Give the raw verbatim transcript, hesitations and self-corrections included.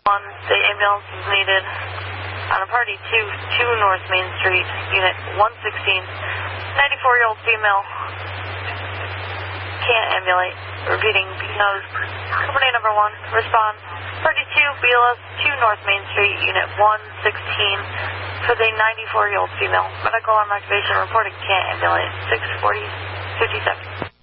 one, the ambulance is needed on a party two, two North Main Street, unit one sixteen, ninety-four-year-old female, can't ambulate. Repeating, because company number one, respond. Party two, B L S two North Main Street, unit one sixteen, for the ninety-four-year-old female. Medical arm activation reported can't ambulate. six forty, fifty-seven.